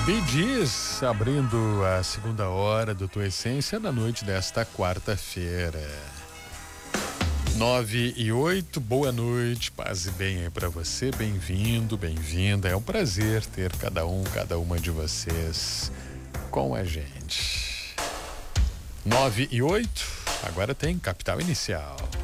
Bee Gees abrindo a segunda hora do Tua Essência na noite desta quarta-feira. 9:08, boa noite, paz e bem aí pra você, bem-vindo, bem-vinda. É um prazer ter cada uma de vocês com a gente. 9:08, agora tem Capital Inicial.